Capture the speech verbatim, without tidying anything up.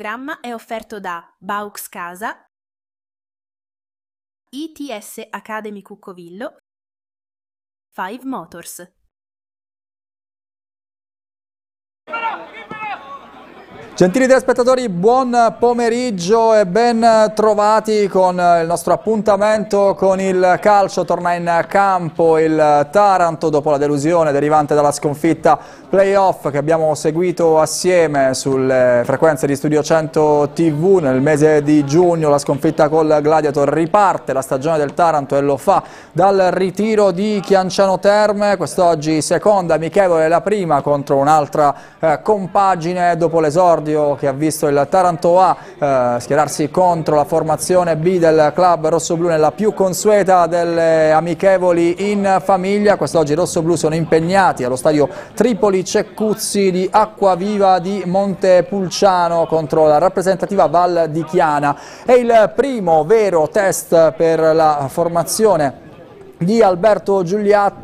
programma è offerto da Baux Casa, I T S Academy Cuccovillo, Five Motors. Gentili telespettatori, buon pomeriggio e ben trovati con il nostro appuntamento con il calcio. Torna in campo il Taranto dopo la delusione derivante dalla sconfitta playoff che abbiamo seguito assieme sulle frequenze di Studio cento tivù. Nel mese di giugno la sconfitta col Gladiator, riparte la stagione del Taranto e lo fa dal ritiro di Chianciano Terme. Quest'oggi seconda amichevole, la prima contro un'altra eh, compagine dopo l'esordio che ha visto il Taranto A eh, schierarsi contro la formazione B del club rossoblù nella più consueta delle amichevoli in famiglia. Quest'oggi i rossoblù sono impegnati allo stadio Tripoli Ceccuzzi di Acquaviva di Montepulciano contro la rappresentativa Val di Chiana. È il primo vero test per la formazione di Alberto Giuliatto